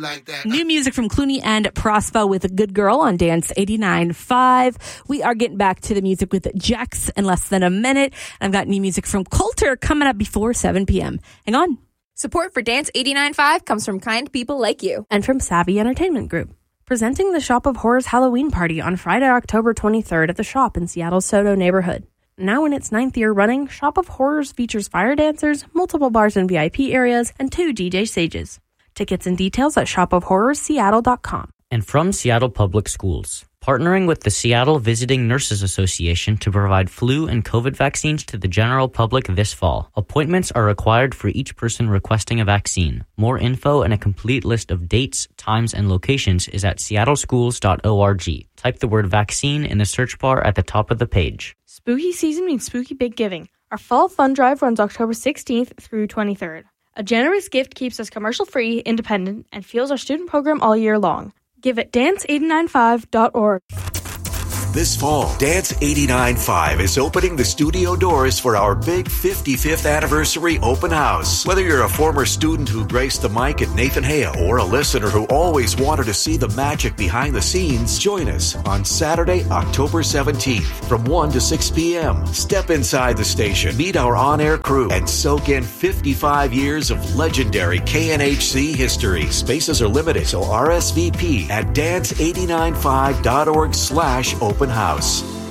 like that. New music from Clooney and Prospo with A Good Girl on Dance 89.5. We are getting back to the music with Jax in less than a minute. I've got new music from Coulter coming up before 7 p.m. Hang on. Support for Dance 89.5 comes from kind people like you. And from Savvy Entertainment Group. Presenting the Shop of Horrors Halloween Party on Friday, October 23rd at the Shop in Seattle's SoDo neighborhood. Now in its 9th year running, Shop of Horrors features fire dancers, multiple bars and VIP areas, and 2 DJ stages. Tickets and details at shopofhorrorsseattle.com. And from Seattle Public Schools, partnering with the Seattle Visiting Nurses Association to provide flu and COVID vaccines to the general public this fall. Appointments are required for each person requesting a vaccine. More info and a complete list of dates, times, and locations is at seattleschools.org. Type the word vaccine in the search bar at the top of the page. Spooky season means spooky big giving. Our fall fund drive runs October 16th through 23rd. A generous gift keeps us commercial-free, independent, and fuels our student program all year long. Give at dance895.org. This fall, Dance 89.5 is opening the studio doors for our big 55th anniversary open house. Whether you're a former student who graced the mic at Nathan Hale or a listener who always wanted to see the magic behind the scenes, join us on Saturday, October 17th from 1 to 6 p.m. Step inside the station, meet our on-air crew, and soak in 55 years of legendary KNHC history. Spaces are limited, so RSVP at dance895.org/open house.